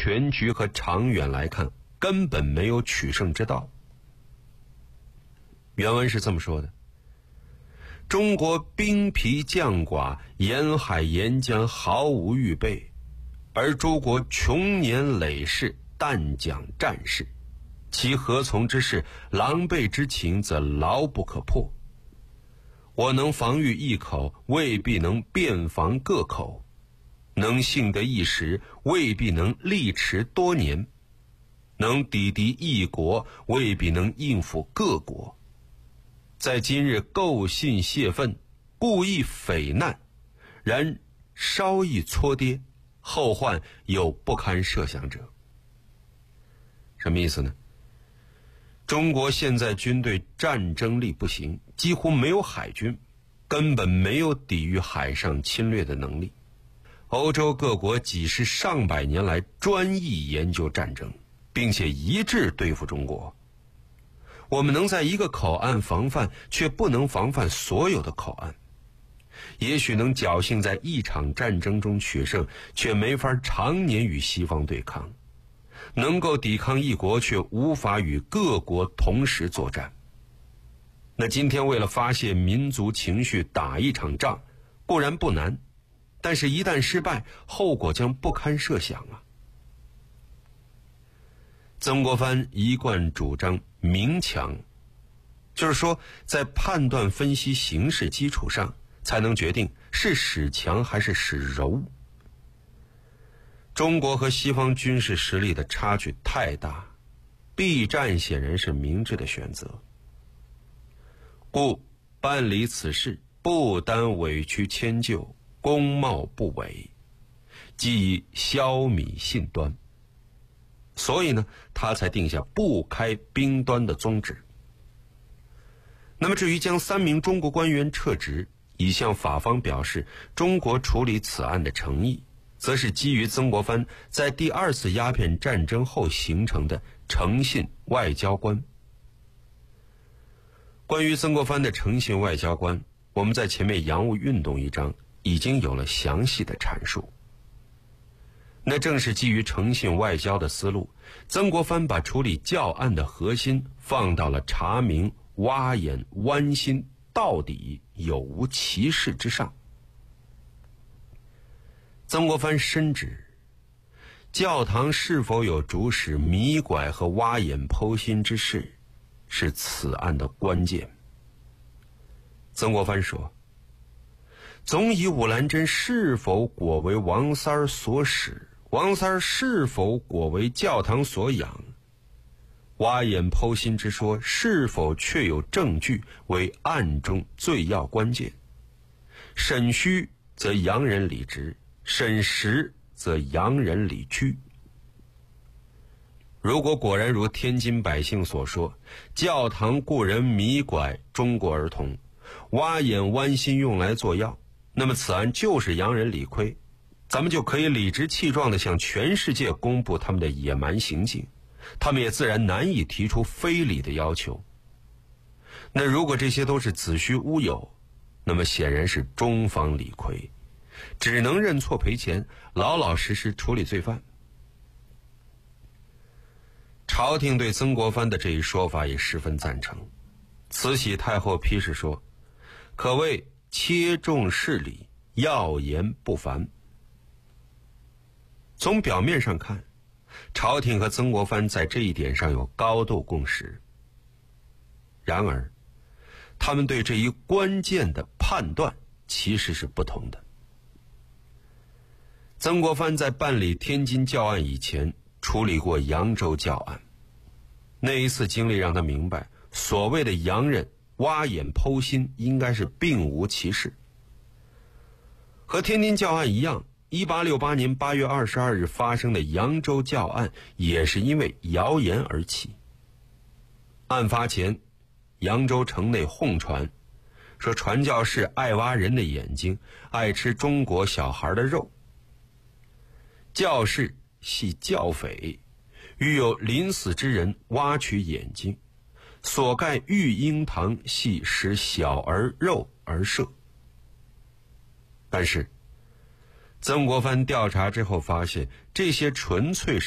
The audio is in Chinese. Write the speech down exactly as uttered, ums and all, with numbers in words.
全局和长远来看，根本没有取胜之道。原文是这么说的：中国兵疲将寡，沿海沿江毫无预备，而诸国穷年累世，但讲战事，其何从之事？狼狈之情，则牢不可破。我能防御一口，未必能遍防各口；能幸得一时，未必能力持多年；能抵敌一国，未必能应付各国。在今日构信泄愤，故意匪难，然稍一搓跌，后患有不堪设想者。什么意思呢？中国现在军队战争力不行，几乎没有海军，根本没有抵御海上侵略的能力。欧洲各国几十上百年来专一研究战争，并且一致对付中国。我们能在一个口岸防范，却不能防范所有的口岸。也许能侥幸在一场战争中取胜，却没法常年与西方对抗。能够抵抗一国，却无法与各国同时作战。那今天为了发泄民族情绪打一场仗，固然不难，但是一旦失败，后果将不堪设想啊。曾国藩一贯主张明强，就是说在判断分析形势基础上，才能决定是使强还是使柔。中国和西方军事实力的差距太大，避战显然是明智的选择。故办理此事，不单委屈迁就，功冒不违，即以消弭信端。所以呢，他才定下不开兵端的宗旨。那么至于将三名中国官员撤职，以向法方表示中国处理此案的诚意，则是基于曾国藩在第二次鸦片战争后形成的诚信外交观。关于曾国藩的诚信外交观，我们在前面洋务运动一章已经有了详细的阐述。那正是基于诚信外交的思路，曾国藩把处理教案的核心放到了查明挖眼剜心到底有无其事之上。曾国藩深知教堂是否有主使迷拐和挖眼剖心之事，是此案的关键。曾国藩说，总以武兰珍是否果为王三儿所使，王三儿是否果为教堂所养，挖眼剖心之说是否确有证据，为案中最要关键。审虚则洋人理直，审实则洋人理屈。如果果然如天津百姓所说，教堂雇人迷拐中国儿童，挖眼剜心用来做药，那么此案就是洋人理亏，咱们就可以理直气壮地向全世界公布他们的野蛮行径，他们也自然难以提出非礼的要求。那如果这些都是子虚乌有，那么显然是中方理亏，只能认错赔钱，老老实实处理罪犯。朝廷对曾国藩的这一说法也十分赞成。慈禧太后批示说，可谓切中事理，要言不凡。从表面上看，朝廷和曾国藩在这一点上有高度共识。然而，他们对这一关键的判断其实是不同的。曾国藩在办理天津教案以前，处理过扬州教案。那一次经历让他明白，所谓的洋人挖眼剖心应该是并无其事。和天津教案一样，一八六八年八月二十二日发生的扬州教案也是因为谣言而起。案发前，扬州城内哄传说传教士爱挖人的眼睛，爱吃中国小孩的肉。教士系教匪，欲有临死之人挖取眼睛，所盖育婴堂系使小儿肉而设。但是曾国藩调查之后发现，这些纯粹是